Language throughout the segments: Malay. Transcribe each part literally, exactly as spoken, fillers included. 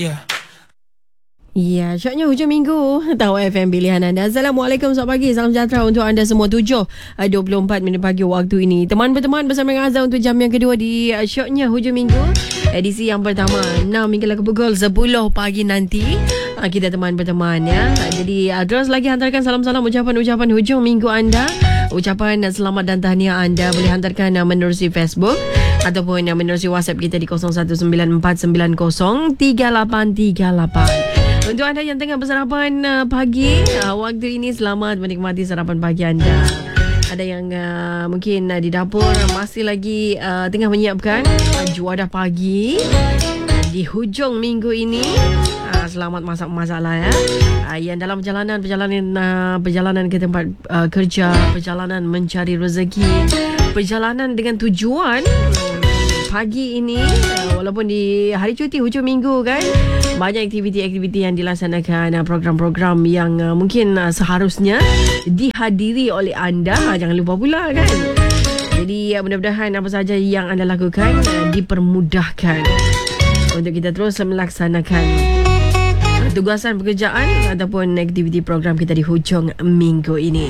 Ya. Ya, syoknya hujung minggu Tahu F M pilihan anda. Assalamualaikum, selamat pagi. Salam sejahtera untuk anda semua. Tujuh dua puluh empat minit pagi waktu ini. Teman berteman bersama dengan Azhar untuk jam yang kedua di uh, syoknya hujung minggu. Edisi yang pertama enam hingga ke pukul sepuluh pagi nanti. uh, Kita teman berteman ya. uh, Jadi uh, terus lagi hantarkan salam-salam, ucapan-ucapan hujung minggu anda. Ucapan uh, selamat dan tahniah anda boleh hantarkan uh, menerusi Facebook ataupun uh, menerusi WhatsApp kita di kosong satu sembilan empat sembilan kosong tiga lapan tiga lapan. Untuk anda yang tengah bersarapan uh, pagi, uh, waktu ini selamat menikmati sarapan pagi anda. Ada yang uh, mungkin uh, di dapur masih lagi uh, tengah menyiapkan uh, juadah pagi uh, di hujung minggu ini. Uh, selamat masak-masak lah ya. Uh, yang dalam perjalanan perjalanan uh, perjalanan ke tempat uh, kerja, perjalanan mencari rezeki, perjalanan dengan tujuan. Pagi ini, uh, walaupun di hari cuti hujung minggu kan, banyak aktiviti-aktiviti yang dilaksanakan, uh, program-program yang uh, mungkin uh, seharusnya dihadiri oleh anda. uh, Jangan lupa pula kan. Jadi uh, mudah-mudahan apa sahaja yang anda lakukan uh, dipermudahkan untuk kita terus melaksanakan uh, tugasan pekerjaan ataupun aktiviti program kita di hujung minggu ini.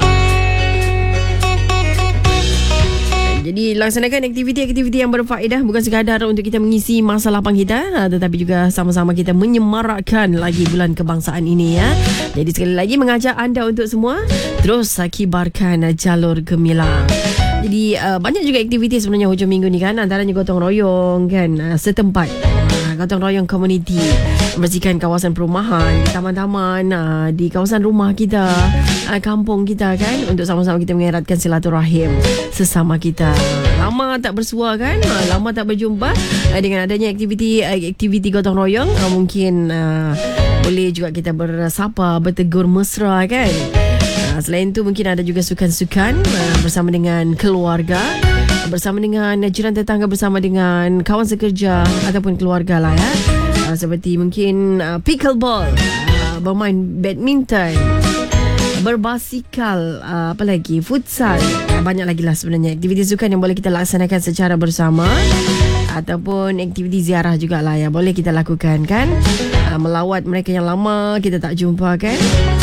Jadi laksanakan aktiviti-aktiviti yang berfaedah, bukan sekadar untuk kita mengisi masa lapang kita, tetapi juga sama-sama kita menyemarakkan lagi bulan kebangsaan ini ya. Jadi sekali lagi mengajak anda untuk semua terus kibarkan jalur gemilang. Jadi uh, banyak juga aktiviti sebenarnya hujung minggu ni kan, antaranya gotong royong kan, uh, setempat, uh, gotong royong komuniti, membersihkan kawasan perumahan, taman-taman, uh, di kawasan rumah kita, uh, kampung kita kan, untuk sama-sama kita mengeratkan silaturahim sesama kita. Lama tak bersua kan, uh, lama tak berjumpa. Uh, dengan adanya aktiviti uh, aktiviti gotong royong, uh, mungkin uh, boleh juga kita bersapa, bertegur mesra kan. Selain itu mungkin ada juga sukan-sukan uh, bersama dengan keluarga, bersama dengan jiran tetangga, bersama dengan kawan sekerja ataupun keluarga lah ya. Uh, seperti mungkin uh, pickleball, uh, bermain badminton, berbasikal, uh, apa lagi, futsal. Uh, banyak lagi lah sebenarnya aktiviti sukan yang boleh kita laksanakan secara bersama, ataupun aktiviti ziarah jugalah yang boleh kita lakukan kan. Uh, melawat mereka yang lama kita tak jumpa kan.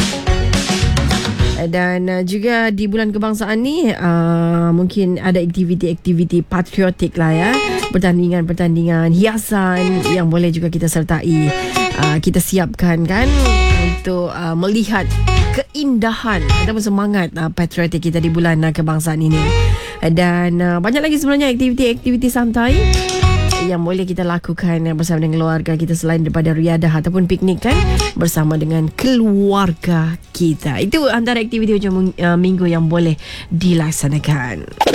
Dan uh, juga di bulan kebangsaan ni uh, mungkin ada aktiviti-aktiviti patriotik lah ya. Pertandingan-pertandingan hiasan yang boleh juga kita sertai, uh, kita siapkan kan, untuk uh, melihat keindahan ataupun semangat uh, patriotik kita di bulan uh, kebangsaan ini. Dan uh, banyak lagi sebenarnya aktiviti-aktiviti santai yang boleh kita lakukan bersama dengan keluarga kita selain daripada riadah ataupun piknik kan, bersama dengan keluarga kita. Itu antara aktiviti hujung uh, minggu yang boleh dilaksanakan.